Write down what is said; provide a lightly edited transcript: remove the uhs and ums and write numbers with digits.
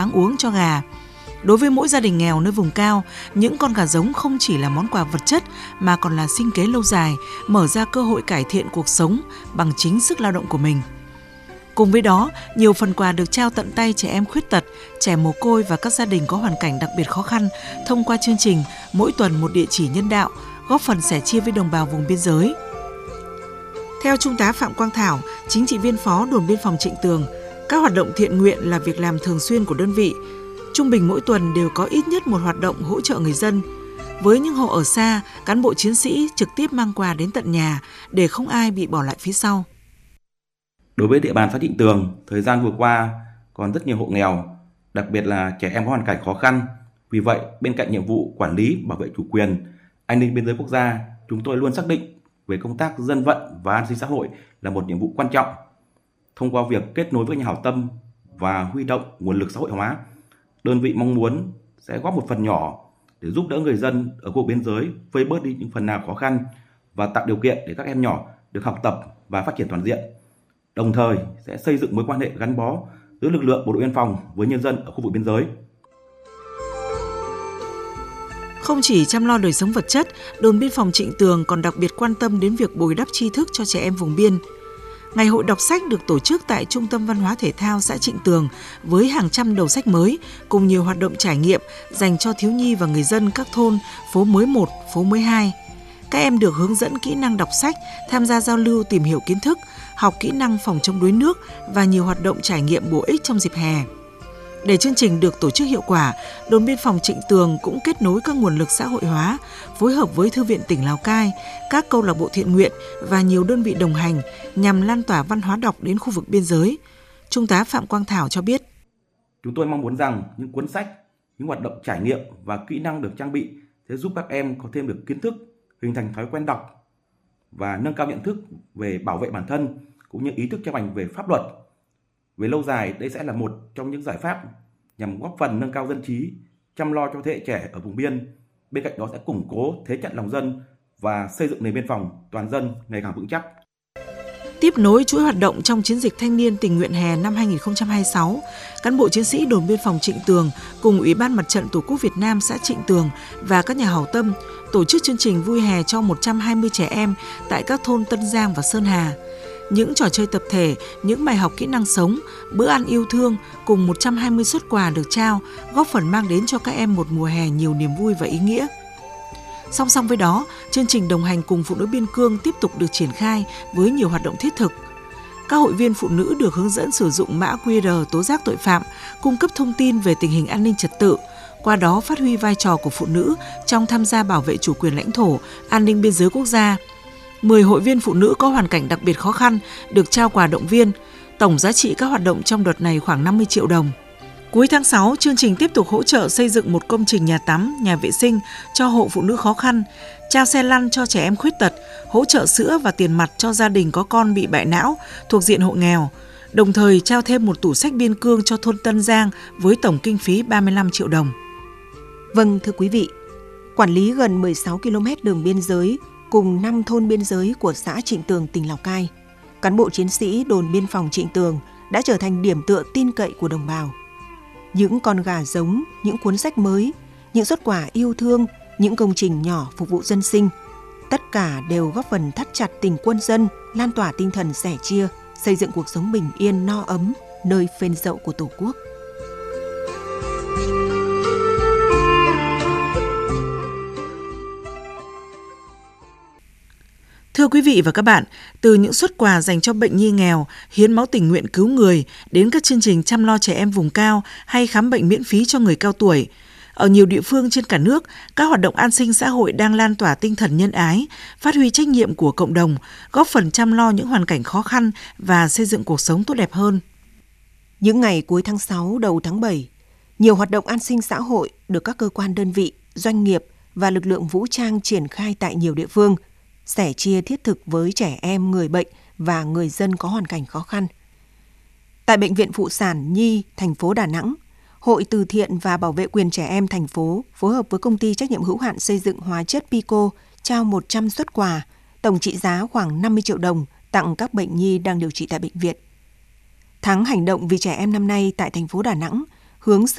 sáng uống cho gà. Đối với mỗi gia đình nghèo nơi vùng cao, những con gà giống không chỉ là món quà vật chất mà còn là sinh kế lâu dài, mở ra cơ hội cải thiện cuộc sống bằng chính sức lao động của mình. Cùng với đó, nhiều phần quà được trao tận tay trẻ em khuyết tật, trẻ mồ côi và các gia đình có hoàn cảnh đặc biệt khó khăn thông qua chương trình Mỗi tuần một địa chỉ nhân đạo, góp phần sẻ chia với đồng bào vùng biên giới. Theo Trung tá Phạm Quang Thảo, chính trị viên phó đồn biên phòng Trịnh Tường, các hoạt động thiện nguyện là việc làm thường xuyên của đơn vị. Trung bình mỗi tuần đều có ít nhất một hoạt động hỗ trợ người dân. Với những hộ ở xa, cán bộ chiến sĩ trực tiếp mang quà đến tận nhà để không ai bị bỏ lại phía sau. Đối với địa bàn xã Trịnh Tường, thời gian vừa qua còn rất nhiều hộ nghèo, đặc biệt là trẻ em có hoàn cảnh khó khăn. Vì vậy, bên cạnh nhiệm vụ quản lý, bảo vệ chủ quyền, an ninh biên giới quốc gia, chúng tôi luôn xác định về công tác dân vận và an sinh xã hội là một nhiệm vụ quan trọng. Thông qua việc kết nối với nhà hảo tâm và huy động nguồn lực xã hội hóa, đơn vị mong muốn sẽ góp một phần nhỏ để giúp đỡ người dân ở khu vực biên giới vơi bớt đi những phần nào khó khăn và tạo điều kiện để các em nhỏ được học tập và phát triển toàn diện. Đồng thời sẽ xây dựng mối quan hệ gắn bó giữa lực lượng bộ đội biên phòng với nhân dân ở khu vực biên giới. Không chỉ chăm lo đời sống vật chất, đồn biên phòng Trịnh Tường còn đặc biệt quan tâm đến việc bồi đắp tri thức cho trẻ em vùng biên. Ngày hội đọc sách được tổ chức tại Trung tâm Văn hóa Thể thao xã Trịnh Tường với hàng trăm đầu sách mới cùng nhiều hoạt động trải nghiệm dành cho thiếu nhi và người dân các thôn phố mới 1, phố mới 2. Các em được hướng dẫn kỹ năng đọc sách, tham gia giao lưu tìm hiểu kiến thức, học kỹ năng phòng chống đuối nước và nhiều hoạt động trải nghiệm bổ ích trong dịp hè. Để chương trình được tổ chức hiệu quả, đồn biên phòng Trịnh Tường cũng kết nối các nguồn lực xã hội hóa, phối hợp với Thư viện tỉnh Lào Cai, các câu lạc bộ thiện nguyện và nhiều đơn vị đồng hành nhằm lan tỏa văn hóa đọc đến khu vực biên giới. Trung tá Phạm Quang Thảo cho biết. Chúng tôi mong muốn rằng những cuốn sách, những hoạt động trải nghiệm và kỹ năng được trang bị sẽ giúp các em có thêm được kiến thức, hình thành thói quen đọc và nâng cao nhận thức về bảo vệ bản thân cũng như ý thức chấp hành về pháp luật. Về lâu dài, đây sẽ là một trong những giải pháp nhằm góp phần nâng cao dân trí, chăm lo cho thế hệ trẻ ở vùng biên. Bên cạnh đó sẽ củng cố thế trận lòng dân và xây dựng nền biên phòng toàn dân ngày càng vững chắc. Tiếp nối chuỗi hoạt động trong chiến dịch thanh niên tình nguyện hè năm 2026, cán bộ chiến sĩ đồn biên phòng Trịnh Tường cùng Ủy ban Mặt trận Tổ quốc Việt Nam xã Trịnh Tường và các nhà hảo tâm tổ chức chương trình vui hè cho 120 trẻ em tại các thôn Tân Giang và Sơn Hà. Những trò chơi tập thể, những bài học kỹ năng sống, bữa ăn yêu thương cùng 120 suất quà được trao, góp phần mang đến cho các em một mùa hè nhiều niềm vui và ý nghĩa. Song song với đó, chương trình đồng hành cùng phụ nữ biên cương tiếp tục được triển khai với nhiều hoạt động thiết thực. Các hội viên phụ nữ được hướng dẫn sử dụng mã QR tố giác tội phạm, cung cấp thông tin về tình hình an ninh trật tự, qua đó phát huy vai trò của phụ nữ trong tham gia bảo vệ chủ quyền lãnh thổ, an ninh biên giới quốc gia. 10 hội viên phụ nữ có hoàn cảnh đặc biệt khó khăn được trao quà động viên. Tổng giá trị các hoạt động trong đợt này khoảng 50 triệu đồng. Cuối tháng 6, chương trình tiếp tục hỗ trợ xây dựng một công trình nhà tắm, nhà vệ sinh cho hộ phụ nữ khó khăn, trao xe lăn cho trẻ em khuyết tật, hỗ trợ sữa và tiền mặt cho gia đình có con bị bại não thuộc diện hộ nghèo. Đồng thời trao thêm một tủ sách biên cương cho thôn Tân Giang với tổng kinh phí 35 triệu đồng. Vâng, thưa quý vị, quản lý gần 16 km đường biên giới cùng 5 thôn biên giới của xã Trịnh Tường, tỉnh Lào Cai, cán bộ chiến sĩ đồn biên phòng Trịnh Tường đã trở thành điểm tựa tin cậy của đồng bào. Những con gà giống, những cuốn sách mới, những suất quà yêu thương, những công trình nhỏ phục vụ dân sinh, tất cả đều góp phần thắt chặt tình quân dân, lan tỏa tinh thần sẻ chia, xây dựng cuộc sống bình yên no ấm nơi phên dậu của Tổ quốc. Thưa quý vị và các bạn, từ những suất quà dành cho bệnh nhi nghèo, hiến máu tình nguyện cứu người, đến các chương trình chăm lo trẻ em vùng cao hay khám bệnh miễn phí cho người cao tuổi, ở nhiều địa phương trên cả nước, các hoạt động an sinh xã hội đang lan tỏa tinh thần nhân ái, phát huy trách nhiệm của cộng đồng, góp phần chăm lo những hoàn cảnh khó khăn và xây dựng cuộc sống tốt đẹp hơn. Những ngày cuối tháng 6, đầu tháng 7, nhiều hoạt động an sinh xã hội được các cơ quan đơn vị, doanh nghiệp và lực lượng vũ trang triển khai tại nhiều địa phương, sẻ chia thiết thực với trẻ em, người bệnh và người dân có hoàn cảnh khó khăn. Tại Bệnh viện Phụ sản Nhi, thành phố Đà Nẵng, Hội Từ thiện và Bảo vệ quyền trẻ em thành phố phối hợp với công ty trách nhiệm hữu hạn xây dựng hóa chất Pico trao 100 suất quà, tổng trị giá khoảng 50 triệu đồng tặng các bệnh nhi đang điều trị tại bệnh viện. Tháng hành động vì trẻ em năm nay tại thành phố Đà Nẵng hướng sự